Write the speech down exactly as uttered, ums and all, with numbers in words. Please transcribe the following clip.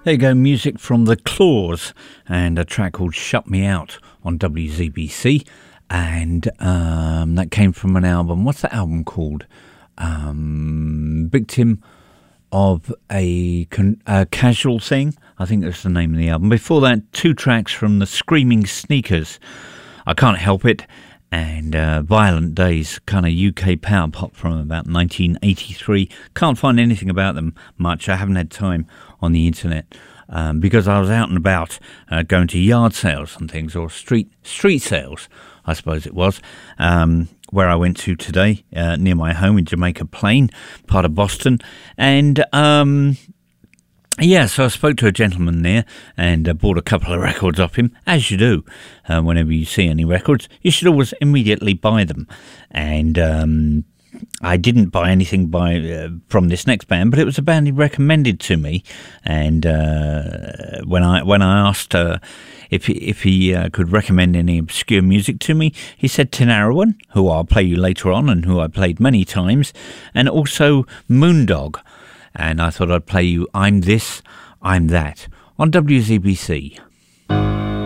There you go, music from The Claws and a track called Shut Me Out on W Z B C. And um, that came from an album. What's that album called? Um, Victim of a, con- a Casual Thing. I think that's the name of the album. Before that, two tracks from the Screaming Sneakers. I Can't Help It. And uh, Violent Days, kind of U K power pop from about nineteen eighty-three. Can't find anything about them much. I haven't had time on the internet um, because I was out and about uh, going to yard sales and things, or street street sales, I suppose it was, um, where I went to today uh, near my home in Jamaica Plain, part of Boston. And um, yeah, so I spoke to a gentleman there and uh, bought a couple of records off him, as you do. Uh, whenever you see any records, you should always immediately buy them. And um, I didn't buy anything by uh, from this next band, but it was a band he recommended to me. And uh, when I when I asked uh, if he, if he uh, could recommend any obscure music to me, he said Tinariwen, who I'll play you later on and who I played many times, and also Moondog. And I thought I'd play you I'm This, I'm That on W Z B C.